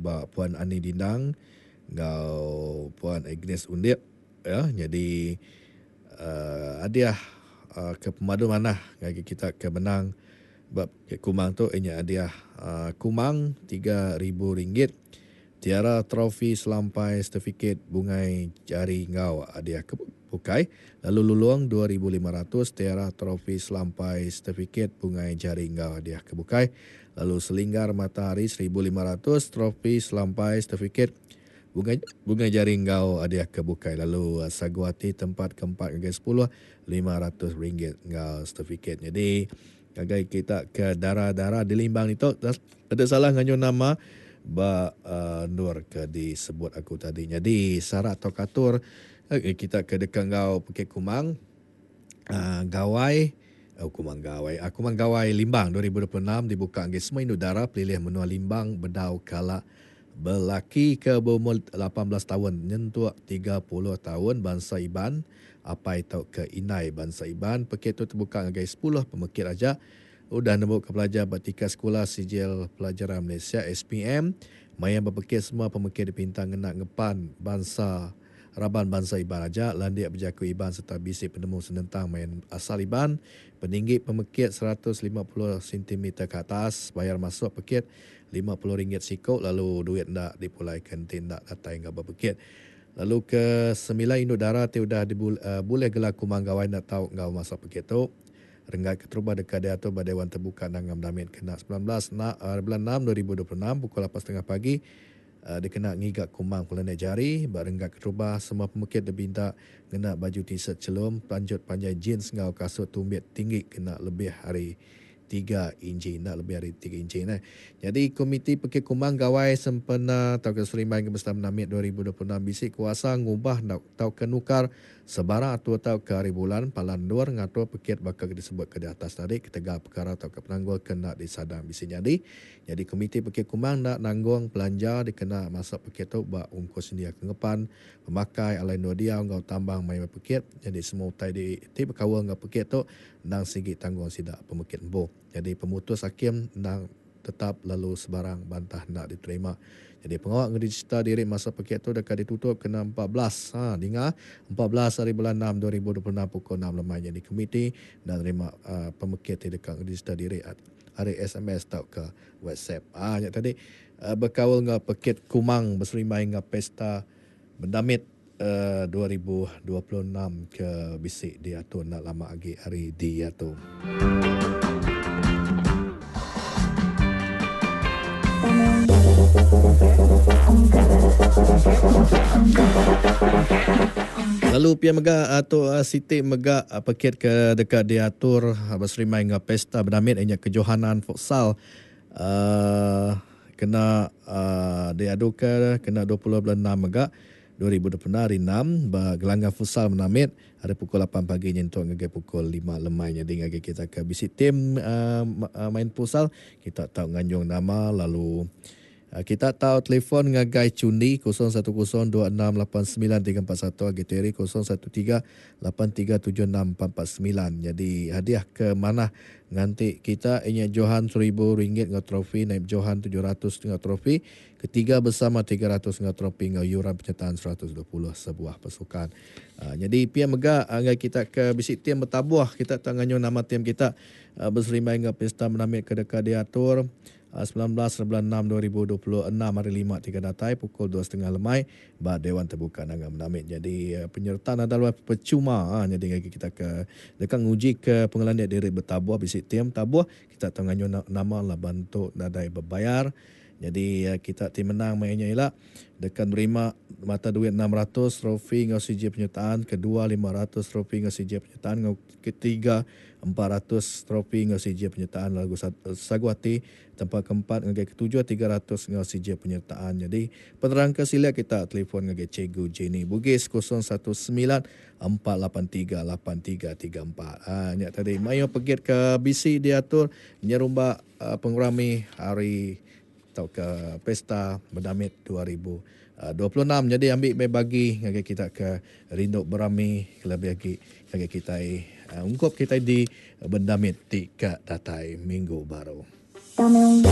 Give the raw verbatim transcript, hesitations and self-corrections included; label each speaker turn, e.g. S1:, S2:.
S1: ba Puan Ani Dindang ngau Puan Agnes Undip ya. Jadi uh, hadiah uh, ke pemadu manah ngagi kita ke menang bab ke kumang tu inya hadiah uh, kumang tiga ribu ringgit. Tiara trofi selampai sertifikat bungai jari ngau hadiah ke Pukai. Lalu luluang dua ribu lima ratus, tiara trofi selampai sertifikat bungai jari ngau hadiah ke Pukai. Lalu selinggar matahari seribu lima ratus, trofi selampai sertifikat bunga bunga jari ngau hadiah ke Pukai. Lalu Saguati tempat keempat gagai sepuluh, lima ratus ringgit ngau sertifikat. Jadi gagai kita ke darah-darah di Limbang itu ada salah nganyo nama ba uh, Nur ke disebut aku tadi. Jadi syarat atau katur okay, kita ke dekat ngau Bukit Kumang uh, gawai oh, Kumang gawai aku uh, Gawai Limbang dua ribu dua puluh enam dibuka ngis semua Induk Darah pilih menua Limbang bedau kala belaki ke berumur lapan belas tahun nyentuh tiga puluh tahun bangsa Iban apa itu ke Inai bangsa Iban pekit tu terbuka ngagai sepuluh pemekit aja udah nembuk ke pelajar bertika sekolah sijil pelajaran Malaysia S P M maya berpekit semua pemekit dipintang ngenak ngepan bangsa Raban bangsa Iban aja landiak berjaku Iban serta bisik penemu senentang main asal Iban peninggi pemekit seratus lima puluh sentimeter ke atas bayar masuk pekit lima puluh ringgit sikok lalu duit ndak dipulaikan tindak datai ngah berpekit. Lalu ke sembilan Induk Darah tu dah dibul, uh, boleh gelar kumang gawai nak tahu ngau masa pekit tu. Renggat keteruba dekat dia tu Dewan Terbuka Nangam Damit kena sembilan belas na, uh, bulan enam dua ribu dua puluh enam pukul lapan tiga puluh pagi uh, dikena ngigak kumang pelanet jari barenggat keteruba semua pemekit dibinta kena baju t-shirt celum panjut panjai jeans ngau kasut tumbit tinggi kena lebih hari tiga inci nak lebih hari tiga inci nah. Jadi Komiti Pekit Kumang Gawai sempena Tauke Serimai Kebesar Menamit dua ribu dua puluh enam bisik kuasa ngubah tauke nukar sebarang atau tau ke hari bulan palan luar ngatur pekit bakal disebut ke di atas tadi ketega perkara atau ke penanggung kena disadang bisik jadi. Jadi Komiti Pekit Kumang nak nanggung belanja dikena masa pekit tu bak ungkos dia kengepan pemakai alai no dia ngau tambang mai pekit jadi semua utai di ti berkawal ngau pekit tu nang sigi tanggung sidak pemekit embo. Jadi pemutus hakim nang tetap lalu sebarang bantah nak diterima. Jadi pengawal ngeregister diri masa pekit tu dekat ditutup kena empat belas. Ha, dengar empat belas hari bulan enam dua ribu dua puluh enam pukul enam lemah. Jadi komiti dan terima uh, pemekit di dekat ngeregister diri hari S M S tau ke WhatsApp. Ah, ha, tadi uh, berkawal ngah pekit Kumang berserimai ngah pesta Bendamit uh, dua ribu dua puluh enam ke bisik diatur nak lama lagi hari diatur. Lalu pihak mega atau uh, Siti mega uh, pekit ke dekat diatur uh, berserimai ngah pesta Bendamit inya kejohanan futsal uh, kena uh, diadu ke kena dua puluh bulan enam mega dua ribu dua puluh enam hari enam gelanggang futsal Bendamit ada pukul lapan pagi nyentuh ngagai pukul lima lemai. Jadi ngagai kita ke bisik tim uh, main futsal kita tahu nganjung nama lalu uh, kita tahu telefon ngagai cundi kosong satu kosong dua enam lapan sembilan tiga empat satu agiteri kosong satu tiga lapan tiga tujuh enam empat empat sembilan. Jadi hadiah ke mana nganti kita inya Johan seribu ringgit ngau trofi naib Johan tujuh ratus ngau trofi ketiga bersama tiga ratus ngau trofi ngau yuran penyertaan seratus dua puluh sebuah pasukan. Uh, jadi pihak mega angai kita ke bisik tim bertabuh kita tanganyo nama tim kita uh, berserimai ngau pesta Bendamit ke dekat diatur uh, sembilan belas bulan enam dua ribu dua puluh enam hari lima tiga datai pukul dua tiga puluh lemai ba Dewan Terbuka Nangam Bendamit. Jadi uh, penyertaan adalah percuma. Uh, jadi kita ke dekat nguji ke pengelandian diri bertabuh bisik tim tabuh kita tanganyo nama lah bantu dadai berbayar. Jadi uh, kita tim menang mainnya ialah dekat menerima mata duit enam ratus trofi ngau C J penyertaan, kedua lima ratus trofi ngau C J penyertaan, ngau ketiga empat ratus trofi ngau C J penyertaan, lagu Saguati tempat keempat ngagai ketujuh tiga ratus ngau C J penyertaan. Jadi penerang ke sila kita telefon ngagai Cikgu Jenny Bugis kosong satu sembilan empat lapan tiga lapan tiga tiga empat. Ah ha, nyak tadi mayo pergi ke B C diatur nyerumba uh, pengurami hari atau ke pesta Bendamit dua ribu dua puluh enam. Jadi ambil bagi ngagai kita ke rinduk berami lebih lagi ngagai kita uh, ungkup kita di Bendamit tiga datai minggu baru.